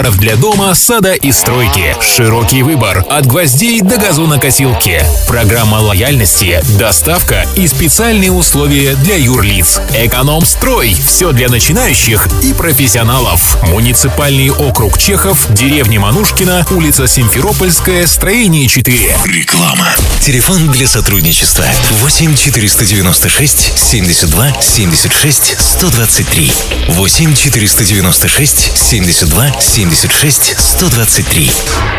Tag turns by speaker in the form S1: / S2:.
S1: Для дома, сада и стройки. Широкий выбор от гвоздей до газонокосилки. Программа лояльности, доставка и специальные условия для юрлиц. Эконом-строй. Все для начинающих и профессионалов. Муниципальный округ Чехов, деревня Манушкина, улица Симферопольская, строение 4.
S2: Реклама. Телефон для сотрудничества 8 496 72 76 123. 8 496 72 76 123.